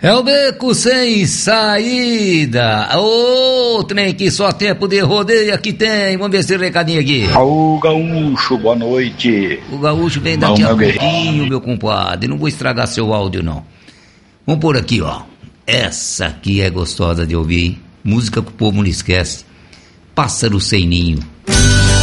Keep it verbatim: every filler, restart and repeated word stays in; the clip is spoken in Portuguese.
É o beco sem saída. Ô, trem que só tempo de rodeio aqui tem. Vamos ver esse recadinho aqui. Ô, Gaúcho, boa noite. O Gaúcho vem daqui a pouquinho, meu compadre. Não vou estragar seu áudio, não. Vamos por aqui, ó. Essa aqui é gostosa de ouvir. Música que o povo não esquece. Pássaro Sem Ninho.